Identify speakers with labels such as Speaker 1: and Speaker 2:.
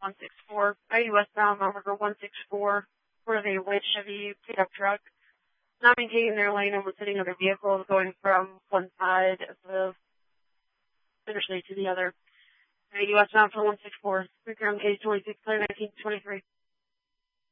Speaker 1: 164. IE westbound on River 164 for the white Chevy pickup truck. Not maintaining their lane and was hitting other vehicles going from one side of the interstate to the other. IE westbound for 164. Speaker on case 26, 1923.